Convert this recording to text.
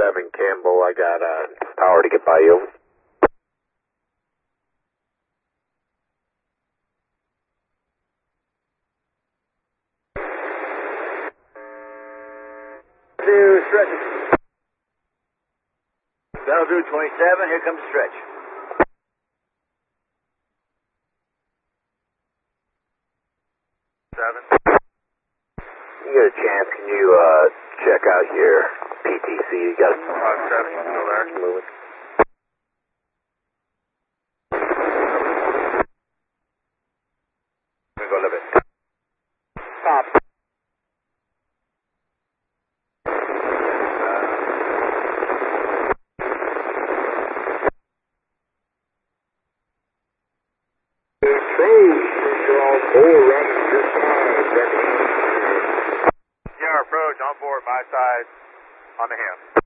Campbell, I got power to get by you. Stretch. Bellevue 27, here comes Stretch. You get a chance, can you check out your PTC? You got 5-7, you still there? moving. Let me go a little bit. Stop. Yeah, approach on board, my side, on the hand.